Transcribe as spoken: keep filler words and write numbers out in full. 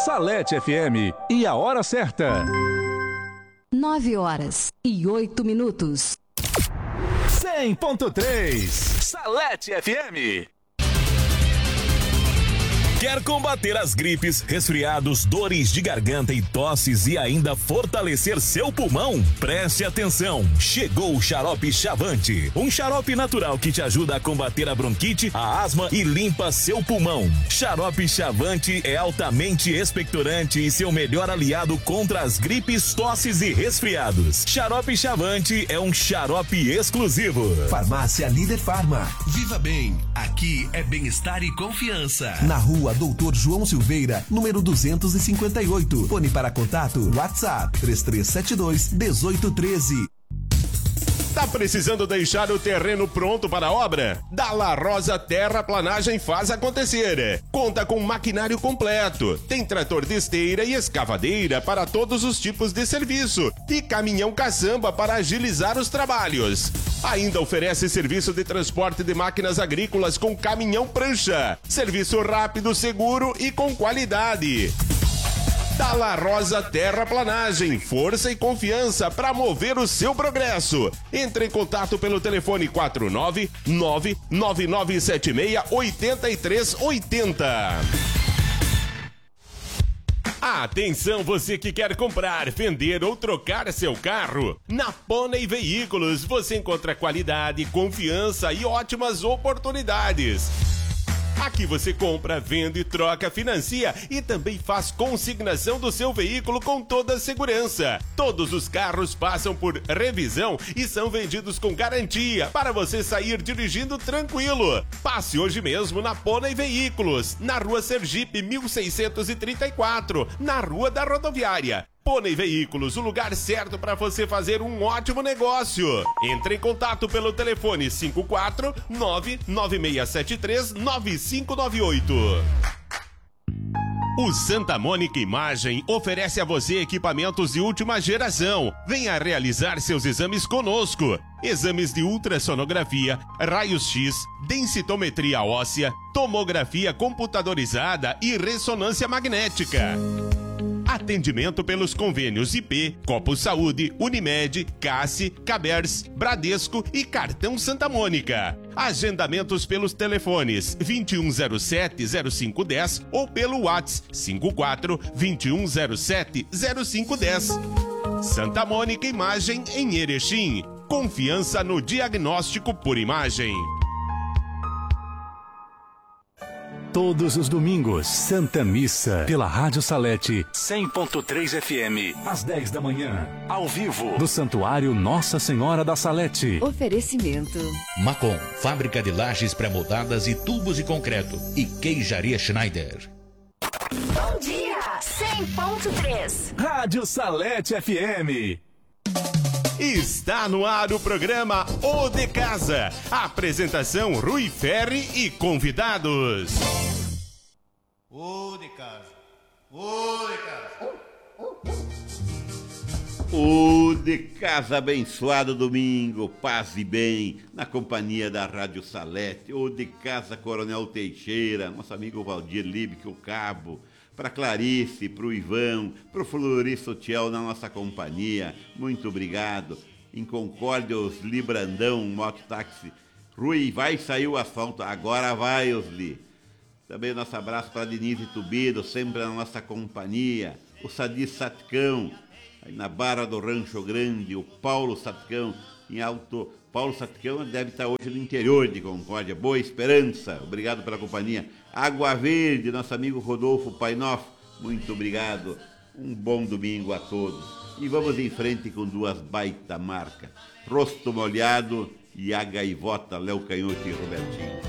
Salete F M e a hora certa. Nove horas e oito minutos. cem ponto três Salete F M. Quer combater as gripes, resfriados, dores de garganta e tosses e ainda fortalecer seu pulmão? Preste atenção! Chegou o Xarope Chavante, um xarope natural que te ajuda a combater a bronquite, a asma e limpa seu pulmão. Xarope Chavante é altamente expectorante e seu melhor aliado contra as gripes, tosses e resfriados. Xarope Chavante é um xarope exclusivo. Farmácia Líder Farma. Viva bem, aqui é bem-estar e confiança. Na rua Doutor João Silveira, número duzentos e cinquenta e oito. Fone para contato, WhatsApp três três sete dois, um oito um três. Tá precisando deixar o terreno pronto para a obra? Da La Rosa Terraplanagem faz acontecer. Conta com maquinário completo. Tem trator de esteira e escavadeira para todos os tipos de serviço. E caminhão caçamba para agilizar os trabalhos. Ainda oferece serviço de transporte de máquinas agrícolas com caminhão prancha. Serviço rápido, seguro e com qualidade. Da La Rosa Terraplanagem, força e confiança para mover o seu progresso. Entre em contato pelo telefone quatro nove nove, nove nove sete seis, oito três oito zero. Atenção, você que quer comprar, vender ou trocar seu carro. Na Pônei Veículos você encontra qualidade, confiança e ótimas oportunidades. Aqui você compra, vende, troca, financia e também faz consignação do seu veículo com toda a segurança. Todos os carros passam por revisão e são vendidos com garantia para você sair dirigindo tranquilo. Passe hoje mesmo na Pônei Veículos, na Rua Sergipe mil seiscentos e trinta e quatro, na Rua da Rodoviária. Pônei Veículos, o lugar certo para você fazer um ótimo negócio. Entre em contato pelo telefone cinco quatro nove, nove seis sete três, nove cinco nove oito. O Santa Mônica Imagem oferece a você equipamentos de última geração. Venha realizar seus exames conosco. Exames de ultrassonografia, raios-x, densitometria óssea, tomografia computadorizada e ressonância magnética. Atendimento pelos convênios I P, Copo Saúde, Unimed, Cassi, Cabers, Bradesco e Cartão Santa Mônica. Agendamentos pelos telefones vinte e um zero sete, zero cinco um zero ou pelo WhatsApp cinco quatro, vinte e um zero sete, zero cinco um zero. Santa Mônica Imagem em Erechim. Confiança no diagnóstico por imagem. Todos os domingos, Santa Missa, pela Rádio Salete, cem ponto três F M, às dez da manhã, ao vivo, do Santuário Nossa Senhora da Salete. Oferecimento Macon, fábrica de lajes pré-moldadas e tubos de concreto. E Queijaria Schneider. Bom dia, cem ponto três. Rádio Salete F M. Está no ar o programa O de Casa. Apresentação Rui Ferri e convidados. O de Casa. O de Casa. O de Casa, abençoado domingo, paz e bem, na companhia da Rádio Salete. O de Casa, Coronel Teixeira, nosso amigo Valdir Libic, o Cabo. Para Clarice, para o Ivão, para o Floriço Tiel na nossa companhia, muito obrigado. Em Concórdia, os Librandão, mototáxi. Rui, vai sair o asfalto, agora vai, Osli. Também nosso abraço para Denise Tubido, sempre na nossa companhia. O Sadi Saticão, aí na Barra do Rancho Grande, o Paulo Saticão, em Alto. Paulo Saticão deve estar hoje no interior de Concórdia. Boa Esperança, obrigado pela companhia. Água Verde, nosso amigo Rodolfo Painoff, muito obrigado. Um bom domingo a todos. E vamos em frente com duas baita marcas. Rosto Molhado e a Gaivota, Léo Canhoto e Robertinho.